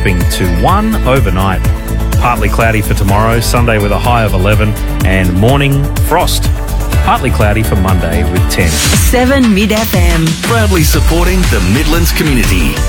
dropping to 1 overnight. Partly cloudy for tomorrow, Sunday with a high of 11, and morning frost. Partly cloudy for Monday with 10. 7 Mid FM. Proudly supporting the Midlands community.